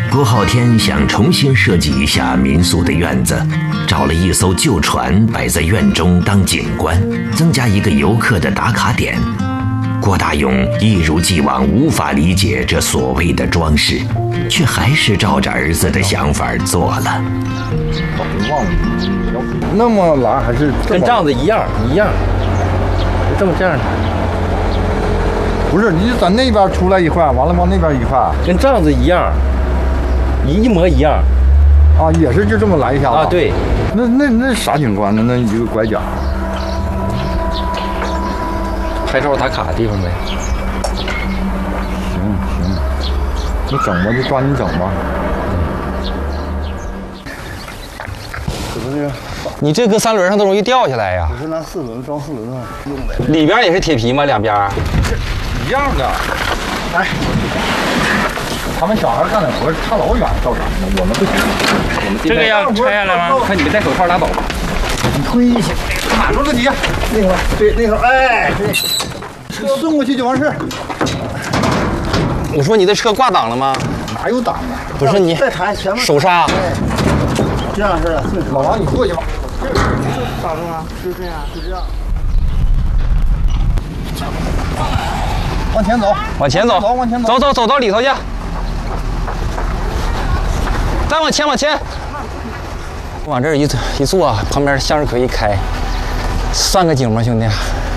郭浩天想重新设计一下民宿的院子，找了一艘旧船摆在院中当景观，增加一个游客的打卡点。郭大勇一如既往无法理解这所谓的装饰，却还是照着儿子的想法做了。 那么蓝还是跟帐子一样，就这样的。 不是，你在那边出来一块，完了往那边一块， 跟帐子一样，一模一样。 啊，也是就这么来一下啊，对。 那啥景观呢？那一个拐角。 拍照打卡的地方呗。 行，你整吧，就抓紧整吧。 你这搁3轮上都容易掉下来呀。 我是拿4轮装4轮啊，用的。 里边也是铁皮吗？两边？ 一样的。哎，他们小孩干的活差老远，照啥呢？我们不行。我们这个要拆下来吗？看你们戴手套拉倒吧。 你推一下，卡住自己。那会儿，对，那会儿，哎，对，送过去就完事。 我说你的车挂档了吗？ 哪有档啊？ 不是你再抬前面手刹。 这样式的。老王，你过去吧。咋弄啊？就这样，就这样。往前走， 往前走， 往前走， 走到里头去。再往前。往这儿一坐，旁边向日葵一开，算个景吗，兄弟？